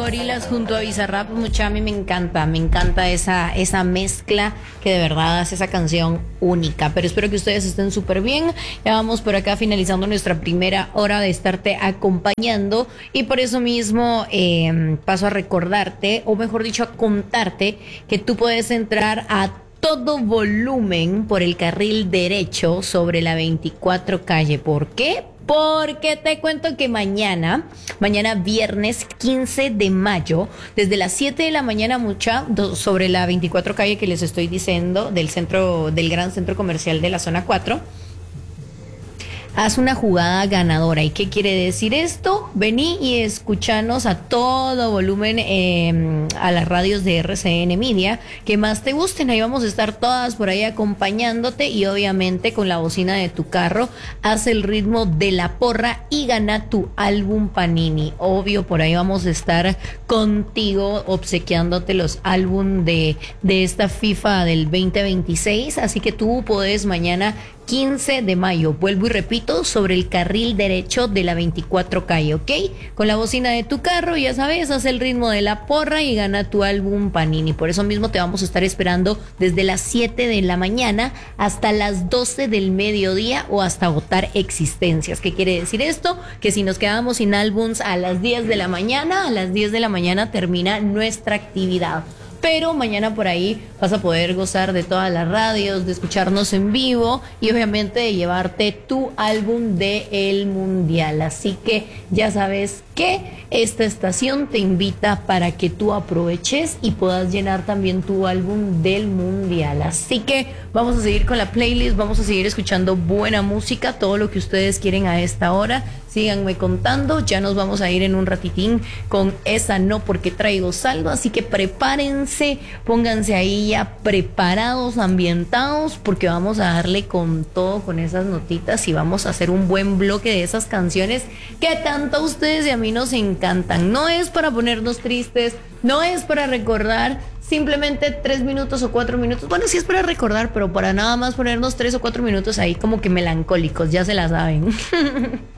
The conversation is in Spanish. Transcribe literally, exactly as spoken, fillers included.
Gorilas junto a Bizarrap, mucha, a mí me encanta, me encanta esa, esa mezcla que de verdad hace esa canción única. Pero espero que ustedes estén súper bien. Ya vamos por acá finalizando nuestra primera hora de estarte acompañando. Y por eso mismo eh, paso a recordarte, o mejor dicho, a contarte que tú puedes entrar a todo volumen por el carril derecho sobre la veinticuatro calle. ¿Por qué? Porque te cuento que mañana, mañana viernes quince de mayo, desde las siete de la mañana, mucha, do, sobre la veinticuatro calle que les estoy diciendo, del centro, del gran centro comercial de la zona cuatro, haz una jugada ganadora. ¿Y qué quiere decir esto? Vení y escuchanos a todo volumen eh, a las radios de R C N Media que más te gusten. Ahí vamos a estar todas por ahí acompañándote y obviamente con la bocina de tu carro haz el ritmo de la porra y gana tu álbum Panini. Obvio, por ahí vamos a estar contigo obsequiándote los álbum de, de esta FIFA del veinte veintiséis. Así que tú puedes mañana quince de mayo, vuelvo y repito, sobre el carril derecho de la veinticuatro calle, ¿ok? Con la bocina de tu carro, ya sabes, haz el ritmo de la porra y gana tu álbum Panini. Por eso mismo te vamos a estar esperando desde las siete de la mañana hasta las doce del mediodía o hasta agotar existencias. ¿Qué quiere decir esto? Que si nos quedamos sin álbums a las diez de la mañana, a las diez de la mañana termina nuestra actividad. Pero mañana por ahí vas a poder gozar de todas las radios, de escucharnos en vivo y obviamente de llevarte tu álbum de el Mundial. Así que ya sabes que esta estación te invita para que tú aproveches y puedas llenar también tu álbum del Mundial. Así que vamos a seguir con la playlist, vamos a seguir escuchando buena música, todo lo que ustedes quieren a esta hora. Síganme contando, ya nos vamos a ir en un ratitín con esa no porque traigo saldo, así que prepárense, pónganse ahí ya preparados, ambientados, porque vamos a darle con todo con esas notitas y vamos a hacer un buen bloque de esas canciones que tanto a ustedes y a mí nos encantan. No es para ponernos tristes, no es para recordar, simplemente tres minutos o cuatro minutos. Bueno, sí es para recordar, pero para nada más ponernos tres o cuatro minutos ahí como que melancólicos, ya se la saben.